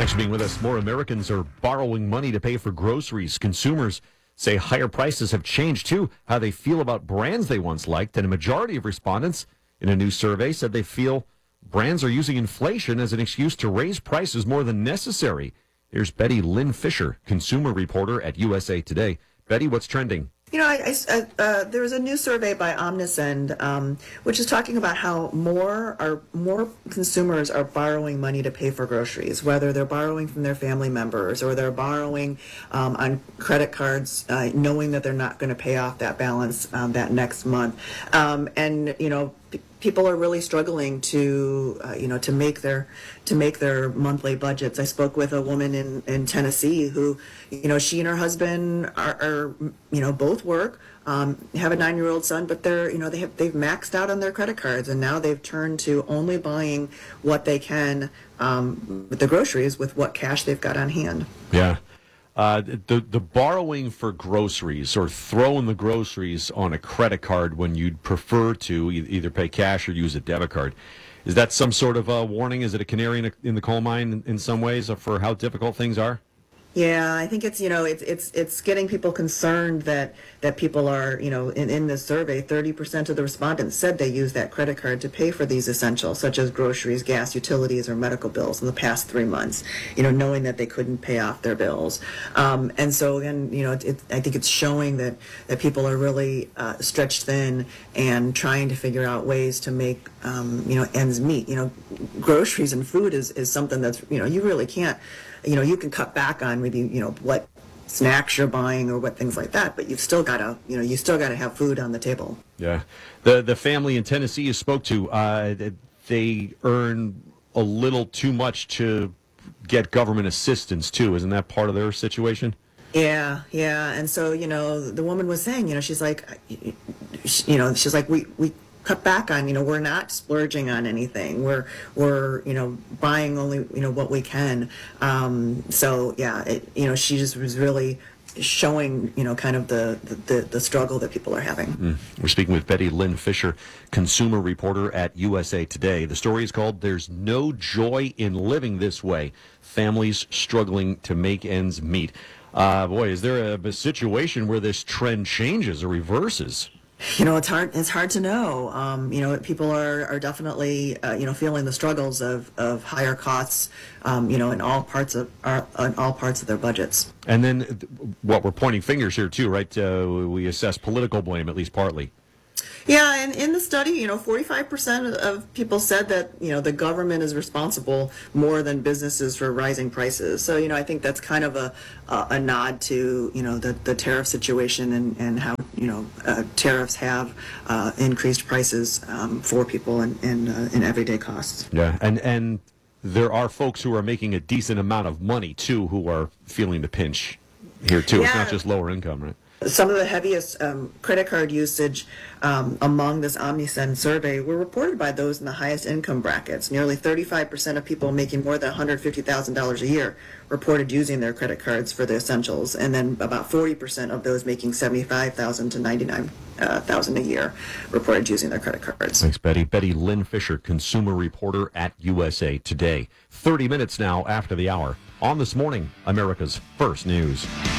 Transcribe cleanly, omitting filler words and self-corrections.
Thanks for being with us. More Americans are borrowing money to pay for groceries. Consumers say higher prices have changed, too, how they feel about brands they once liked. And a majority of respondents in a new survey said they feel brands are using inflation as an excuse to raise prices more than necessary. Here's Betty Lynn Fisher, consumer reporter at USA Today. Betty, what's trending? You know, there was a new survey by Omnisend, which is talking about how more consumers are borrowing money to pay for groceries, whether they're borrowing from their family members or they're borrowing on credit cards, knowing that they're not going to pay off that balance that next month. People are really struggling to make their monthly budgets. I spoke with a woman in Tennessee who, she and her husband are both work, have a 9-year-old son, but they've maxed out on their credit cards, and now they've turned to only buying what they can with the groceries with what cash they've got on hand. Yeah. The borrowing for groceries or throwing the groceries on a credit card when you'd prefer to either pay cash or use a debit card, is that some sort of a warning? Is it a canary in the coal mine in some ways for how difficult things are? Yeah, I think it's getting people concerned that people are, in this survey, 30% of the respondents said they use that credit card to pay for these essentials, such as groceries, gas, utilities, or medical bills in the past 3 months, knowing that they couldn't pay off their bills. And so, again, I think it's showing that people are really stretched thin and trying to figure out ways to make, ends meet. Groceries and food is something that's, you really can't, you can cut back on maybe, what snacks you're buying or what things like that, but you've still got to have food on the table. Yeah. The family in Tennessee you spoke to, they earn a little too much to get government assistance too. Isn't that part of their situation? Yeah. And so, the woman was saying, she's like, we cut back on, we're not splurging on anything. We're buying only, what we can. So yeah, she just was really showing, kind of the struggle that people are having. We're speaking with Betty Lynn Fisher, consumer reporter at USA Today. The story is called "There's No Joy in Living This Way: Families Struggling to Make Ends Meet." Boy, is there a situation where this trend changes or reverses? It's hard to know. People are definitely, feeling the struggles of higher costs, in all parts of their budgets. And then what we're pointing fingers here too, right? We assess political blame, at least partly. Yeah, and in the study, 45% of people said that, the government is responsible more than businesses for rising prices. So, I think that's kind of a nod to, the tariff situation and how, tariffs have increased prices for people in everyday costs. Yeah, and there are folks who are making a decent amount of money, too, who are feeling the pinch here, too. Yeah. It's not just lower income, right? Some of the heaviest credit card usage among this Omnisend survey were reported by those in the highest income brackets. Nearly 35% of people making more than $150,000 a year reported using their credit cards for the essentials, and then about 40% of those making $75,000 to $99,000 a year reported using their credit cards. Thanks, Betty. Betty Lynn Fisher, consumer reporter at USA Today. 30 minutes now after the hour on This Morning, America's First News.